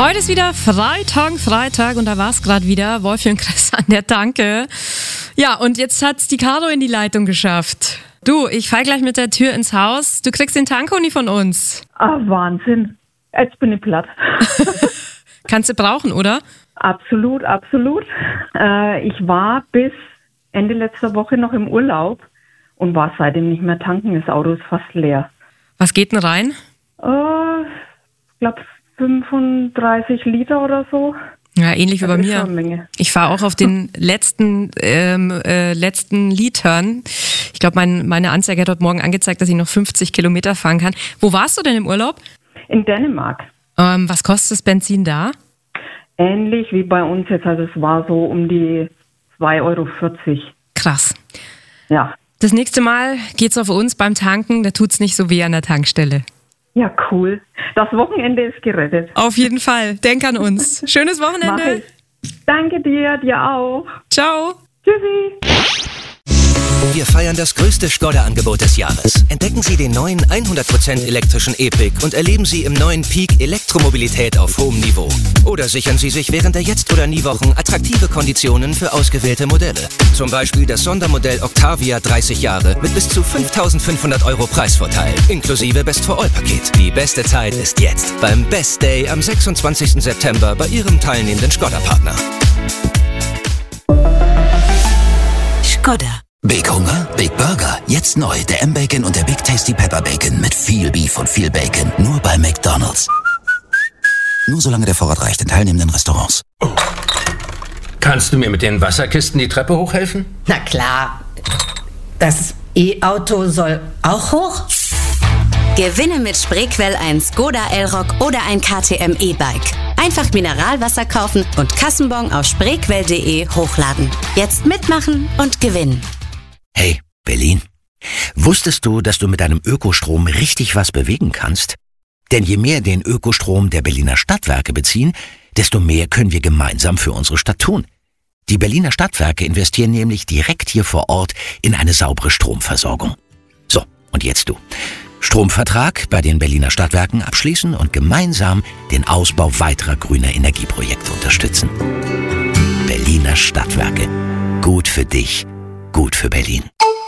Heute ist wieder Freitag und da war es gerade wieder. Wolfi und Chris an der Tanke. Ja, und jetzt hat's die Caro in die Leitung geschafft. Du, ich fall gleich mit der Tür ins Haus. Du kriegst den Tankoni von uns. Ah, Wahnsinn. Jetzt bin ich platt. Kannst du brauchen, oder? Absolut. Ich war bis Ende letzter Woche noch im Urlaub und war seitdem nicht mehr tanken. Das Auto ist fast leer. Was geht denn rein? Ich glaube 35 Liter oder so. Ja, ähnlich wie bei mir. Schon eine Menge. Ich fahre auch auf den letzten Litern. Ich glaube, meine Anzeige hat heute Morgen angezeigt, dass ich noch 50 Kilometer fahren kann. Wo warst du denn im Urlaub? In Dänemark. Was kostet das Benzin da? Ähnlich wie bei uns jetzt. Also es war so um die 2,40 Euro. Krass. Ja. Das nächste Mal geht's auf uns beim Tanken. Da tut's nicht so weh an der Tankstelle. Ja, cool. Das Wochenende ist gerettet. Auf jeden Fall. Denk an uns. Schönes Mach Wochenende. ich. Danke dir auch. Ciao. Tschüssi. Wir feiern das größte Skoda-Angebot des Jahres. Entdecken Sie den neuen 100% elektrischen E-Pick und erleben Sie im neuen Peak Elektromobilität auf hohem Niveau. Oder sichern Sie sich während der Jetzt- oder Nie-Wochen attraktive Konditionen für ausgewählte Modelle. Zum Beispiel das Sondermodell Octavia 30 Jahre mit bis zu 5.500 Euro Preisvorteil, inklusive Best-for-All-Paket. Die beste Zeit ist jetzt beim Best Day am 26. September bei Ihrem teilnehmenden Skoda-Partner. Skoda. Big Hunger, Big Burger. Jetzt neu der M-Bacon und der Big Tasty Pepper Bacon mit viel Beef und viel Bacon. Nur bei McDonald's. Nur solange der Vorrat reicht in teilnehmenden Restaurants. Kannst du mir mit den Wasserkisten die Treppe hochhelfen? Na klar. Das E-Auto soll auch hoch? Gewinne mit Spreequell ein Skoda Elroq oder ein KTM E-Bike. Einfach Mineralwasser kaufen und Kassenbon auf spreequell.de hochladen. Jetzt mitmachen und gewinnen. Hey, Berlin. Wusstest du, dass du mit deinem Ökostrom richtig was bewegen kannst? Denn je mehr den Ökostrom der Berliner Stadtwerke beziehen, desto mehr können wir gemeinsam für unsere Stadt tun. Die Berliner Stadtwerke investieren nämlich direkt hier vor Ort in eine saubere Stromversorgung. So, und jetzt du. Stromvertrag bei den Berliner Stadtwerken abschließen und gemeinsam den Ausbau weiterer grüner Energieprojekte unterstützen. Berliner Stadtwerke. Gut für dich, gut für Berlin.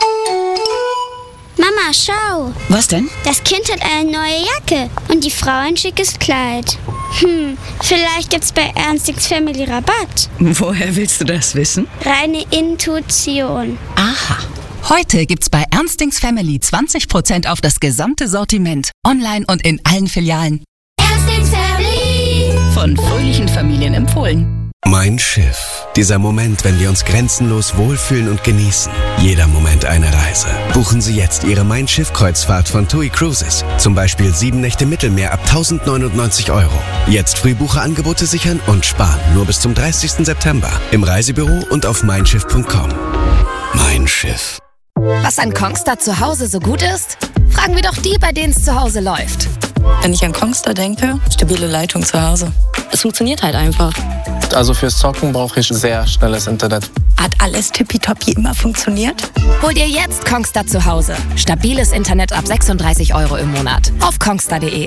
Mama, schau. Was denn? Das Kind hat eine neue Jacke und die Frau ein schickes Kleid. Vielleicht gibt's bei Ernstings Family Rabatt. Woher willst du das wissen? Reine Intuition. Aha. Heute gibt's bei Ernstings Family 20% auf das gesamte Sortiment. Online und in allen Filialen. Ernstings Family. Von fröhlichen Familien empfohlen. Mein Schiff. Dieser Moment, wenn wir uns grenzenlos wohlfühlen und genießen. Jeder Moment eine Reise. Buchen Sie jetzt Ihre Mein Schiff-Kreuzfahrt von TUI Cruises. Zum Beispiel 7 Nächte Mittelmeer ab 1.099 €. Jetzt Frühbucherangebote sichern und sparen. Nur bis zum 30. September. Im Reisebüro und auf meinschiff.com. Mein Schiff. Was an Kongstar zu Hause so gut ist? Fragen wir doch die, bei denen es zu Hause läuft. Wenn ich an Kongstar denke, stabile Leitung zu Hause. Es funktioniert halt einfach. Also fürs Zocken brauche ich sehr schnelles Internet. Hat alles tippitoppi immer funktioniert? Hol dir jetzt Kongstar zu Hause. Stabiles Internet ab 36 € im Monat. Auf kongstar.de.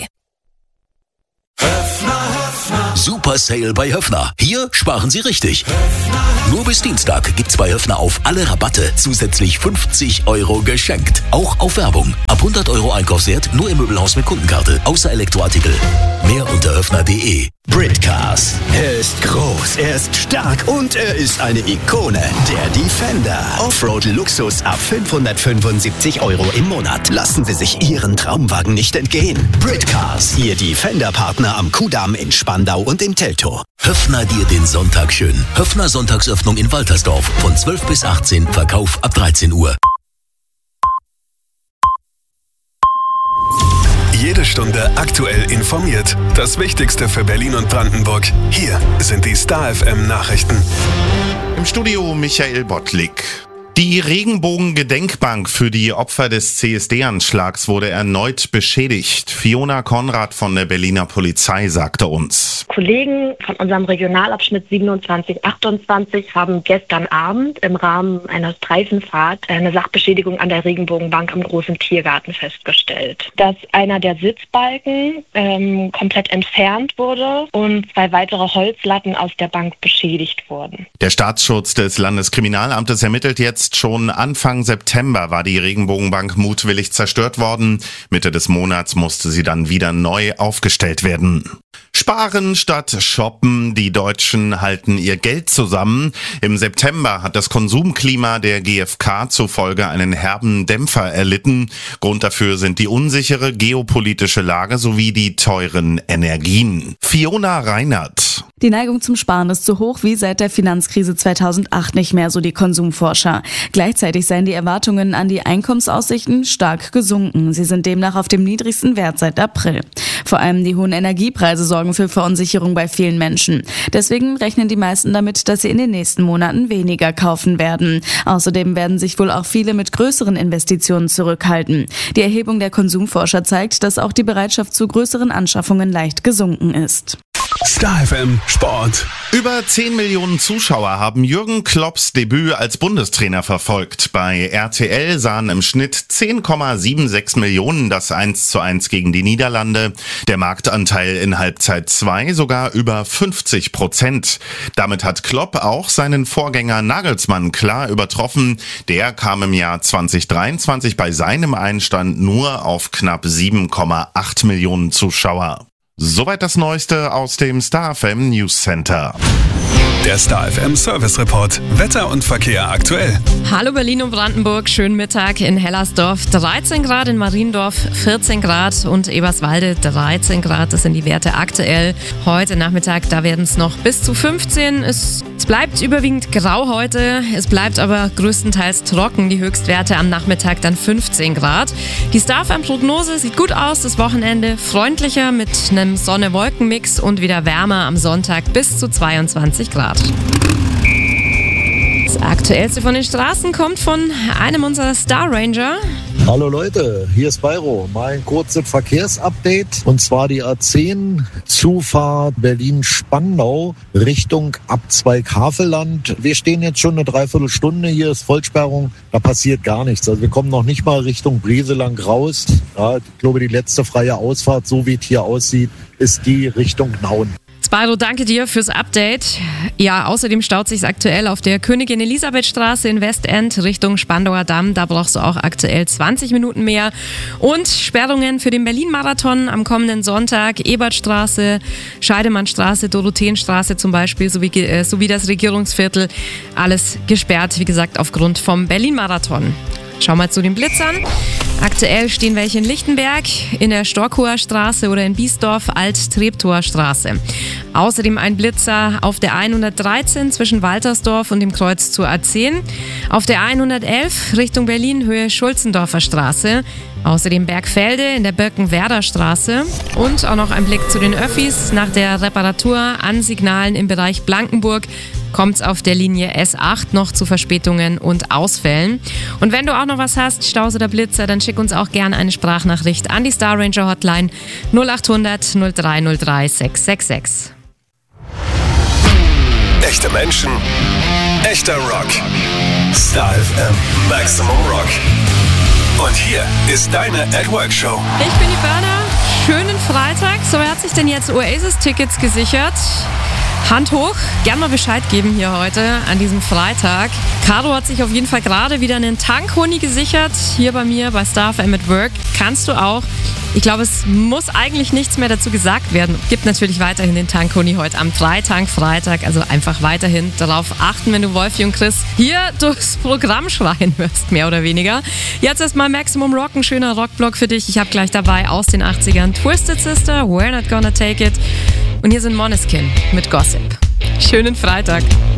Super Sale bei Höffner. Hier sparen Sie richtig. Nur bis Dienstag gibt's bei Höffner auf alle Rabatte zusätzlich 50 € geschenkt. Auch auf Werbung. Ab 100 € Einkaufswert nur im Möbelhaus mit Kundenkarte. Außer Elektroartikel. Mehr unter höffner.de. Britcars. Er ist groß, er ist stark und er ist eine Ikone. Der Defender. Offroad-Luxus ab 575 € im Monat. Lassen Sie sich Ihren Traumwagen nicht entgehen. Britcars. Ihr Defender-Partner am Kudamm in Spandau und in Teltow. Höffner dir den Sonntag schön. Höffner Sonntagsöffnung in Waltersdorf. Von 12 bis 18. Verkauf ab 13 Uhr. Jede Stunde aktuell informiert. Das Wichtigste für Berlin und Brandenburg. Hier sind die Star FM Nachrichten. Im Studio Michael Bottlik. Die Regenbogen-Gedenkbank für die Opfer des CSD-Anschlags wurde erneut beschädigt. Fiona Konrad von der Berliner Polizei sagte uns: Kollegen von unserem Regionalabschnitt 2728 haben gestern Abend im Rahmen einer Streifenfahrt eine Sachbeschädigung an der Regenbogenbank im großen Tiergarten festgestellt. Dass einer der Sitzbalken komplett entfernt wurde und 2 weitere Holzlatten aus der Bank beschädigt wurden. Der Staatsschutz des Landeskriminalamtes ermittelt jetzt. Schon Anfang September war die Regenbogenbank mutwillig zerstört worden. Mitte des Monats musste sie dann wieder neu aufgestellt werden. Sparen statt shoppen. Die Deutschen halten ihr Geld zusammen. Im September hat das Konsumklima der GfK zufolge einen herben Dämpfer erlitten. Grund dafür sind die unsichere geopolitische Lage sowie die teuren Energien. Fiona Reinhardt. Die Neigung zum Sparen ist so hoch wie seit der Finanzkrise 2008 nicht mehr, so die Konsumforscher. Gleichzeitig seien die Erwartungen an die Einkommensaussichten stark gesunken. Sie sind demnach auf dem niedrigsten Wert seit April. Vor allem die hohen Energiepreise sorgen für Verunsicherung bei vielen Menschen. Deswegen rechnen die meisten damit, dass sie in den nächsten Monaten weniger kaufen werden. Außerdem werden sich wohl auch viele mit größeren Investitionen zurückhalten. Die Erhebung der Konsumforscher zeigt, dass auch die Bereitschaft zu größeren Anschaffungen leicht gesunken ist. Star FM Sport. Über 10 Millionen Zuschauer haben Jürgen Klopps Debüt als Bundestrainer verfolgt. Bei RTL sahen im Schnitt 10,76 Millionen das 1:1 gegen die Niederlande. Der Marktanteil in Halbzeit 2 sogar über 50%. Damit hat Klopp auch seinen Vorgänger Nagelsmann klar übertroffen. Der kam im Jahr 2023 bei seinem Einstand nur auf knapp 7,8 Millionen Zuschauer. Soweit das Neueste aus dem Star FM News Center. Der Star FM Service Report. Wetter und Verkehr aktuell. Hallo Berlin und Brandenburg, schönen Mittag in Hellersdorf. 13 Grad in Mariendorf, 14 Grad und Eberswalde 13 Grad. Das sind die Werte aktuell. Heute Nachmittag, da werden es noch bis zu 15. Es bleibt überwiegend grau heute. Es bleibt aber größtenteils trocken. Die Höchstwerte am Nachmittag dann 15 Grad. Die Star FM Prognose sieht gut aus. Das Wochenende freundlicher mit einem Sonne-Wolken-Mix und wieder wärmer am Sonntag bis zu 22 Grad. Das Aktuellste von den Straßen kommt von einem unserer Star Ranger. Hallo Leute, hier ist Bairo. Mein kurzes Verkehrsupdate. Und zwar die A10 Zufahrt Berlin-Spandau Richtung Abzweig-Havelland. Wir stehen jetzt schon eine Dreiviertelstunde. Hier ist Vollsperrung. Da passiert gar nichts. Also wir kommen noch nicht mal Richtung Breselang raus. Ja, ich glaube, die letzte freie Ausfahrt, so wie es hier aussieht, ist die Richtung Nauen. Spyro, danke dir fürs Update. Ja, außerdem staut sich aktuell auf der Königin-Elisabeth-Straße in Westend Richtung Spandauer Damm. Da brauchst du auch aktuell 20 Minuten mehr. Und Sperrungen für den Berlin-Marathon am kommenden Sonntag. Ebertstraße, Scheidemannstraße, Dorotheenstraße zum Beispiel, sowie das Regierungsviertel. Alles gesperrt, wie gesagt, aufgrund vom Berlin-Marathon. Schau mal zu den Blitzern. Aktuell stehen welche in Lichtenberg, in der Storkower Straße oder in Biesdorf, Alt-Treptower Straße. Außerdem ein Blitzer auf der 113 zwischen Waltersdorf und dem Kreuz zur A10. Auf der 111 Richtung Berlin, Höhe Schulzendorfer Straße. Außerdem Bergfelde in der Birkenwerder Straße. Und auch noch ein Blick zu den Öffis. Nach der Reparatur an Signalen im Bereich Blankenburg kommt es auf der Linie S8 noch zu Verspätungen und Ausfällen. Und wenn du auch noch was hast, Staus oder Blitzer, dann schick uns auch gerne eine Sprachnachricht an die Star Ranger Hotline 0800 0303 666. Echte Menschen, echter Rock. Star FM Maximum Rock. Und hier ist deine At Work Show. Ich bin die Berner. Schönen Freitag. So, wer hat sich denn jetzt Oasis-Tickets gesichert? Hand hoch, gern mal Bescheid geben hier heute an diesem Freitag. Caro hat sich auf jeden Fall gerade wieder einen Tankhoni gesichert. Hier bei mir bei Star FM at Work. Kannst du auch. Ich glaube, es muss eigentlich nichts mehr dazu gesagt werden. Gibt natürlich weiterhin den Tankhoni heute am Freitag. Also einfach weiterhin darauf achten, wenn du Wolfi und Chris hier durchs Programm schreien hörst, mehr oder weniger. Jetzt erstmal Maximum Rock, ein schöner Rockblock für dich. Ich habe gleich dabei aus den 80ern Twisted Sister, We're Not Gonna Take It. Und hier sind Måneskin mit Gossip. Schönen Freitag.